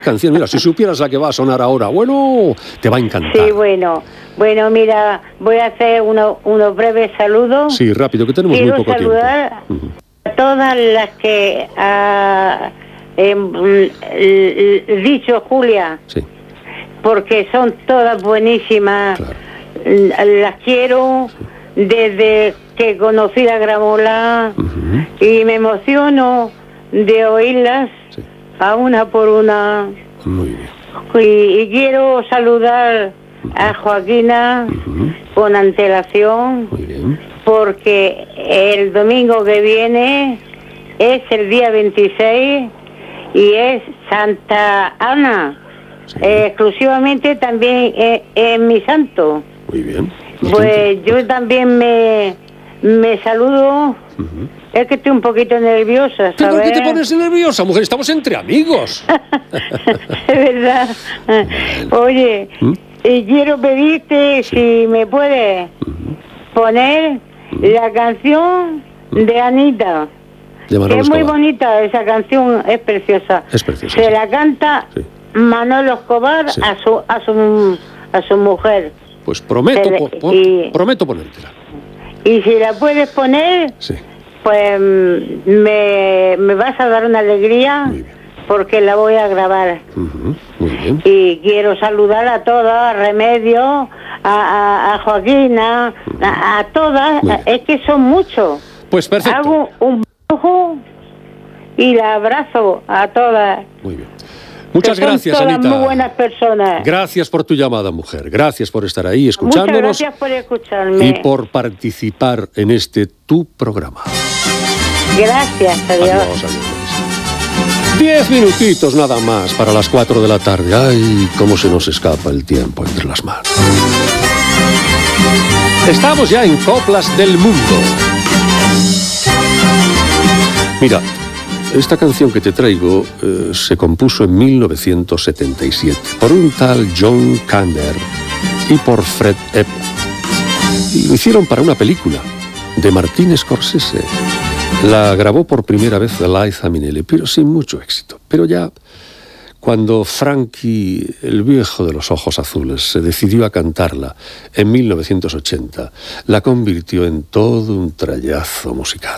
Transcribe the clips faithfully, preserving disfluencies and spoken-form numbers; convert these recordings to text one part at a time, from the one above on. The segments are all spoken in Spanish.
canción, mira, si supieras la que va a sonar ahora, bueno, te va a encantar. Sí, bueno, bueno, mira, voy a hacer uno, unos breves saludos. Sí, rápido, que tenemos Quiero muy poco saludar tiempo. Uh-huh. a todas las que ha eh, dicho Julia, sí. porque son todas buenísimas. Claro. Las quiero sí. desde que conocí la gramola uh-huh. y me emociono de oírlas sí. a una por una. Muy bien. Y, y quiero saludar uh-huh. a Joaquina uh-huh. con antelación. Muy bien. Porque el domingo que viene es el día veintiséis y es Santa Ana. Sí. Eh, exclusivamente también es, es mi santo. Muy bien. Pues yo también me, me saludo. Uh-huh. Es que estoy un poquito nerviosa, ¿sabes? ¿Pero por qué te pones nerviosa, mujer? Estamos entre amigos. Es verdad. Bueno. Oye, ¿Mm? y quiero pedirte sí. si me puedes uh-huh. poner uh-huh. la canción uh-huh. de Anita. De que es muy bonita, esa canción es preciosa. Es preciosa. Se sí. la canta sí. Manolo Escobar sí. a su a su a su mujer. Pues prometo, le, po, po, y, prometo ponértela. Y si la puedes poner, sí. pues me, me vas a dar una alegría. Muy bien. Porque la voy a grabar. Uh-huh. Muy bien. Y quiero saludar a todas, a Remedio, a, a, a Joaquina, uh-huh. a, a todas. Es que son muchos. Pues perfecto. Hago un beso y la abrazo a todas. Muy bien. Muchas que son gracias, todas Anita. Muy buenas personas. Gracias por tu llamada, mujer. Gracias por estar ahí escuchándonos. Muchas gracias por escucharme. Y por participar en este tu programa. Gracias, adiós. Adiós, adiós. Diez minutitos nada más para las cuatro de la tarde. Ay, cómo se nos escapa el tiempo entre las manos. Estamos ya en Coplas del Mundo. Mira, esta canción que te traigo eh, se compuso en mil novecientos setenta y siete por un tal John Kander y por Fred Epp. Y lo hicieron para una película de Martin Scorsese. La grabó por primera vez Liza Minnelli, pero sin mucho éxito. Pero ya cuando Frankie, el viejo de los ojos azules, se decidió a cantarla en mil novecientos ochenta, la convirtió en todo un trayazo musical.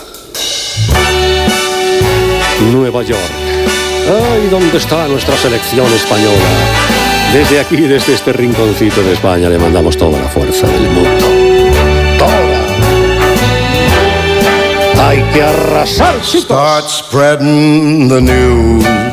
Nueva York. ¡Ay, dónde está nuestra selección española! Desde aquí, desde este rinconcito de España, le mandamos toda la fuerza del mundo. ¡Toda! Hay que arrasar, chicos. Start spreading the news.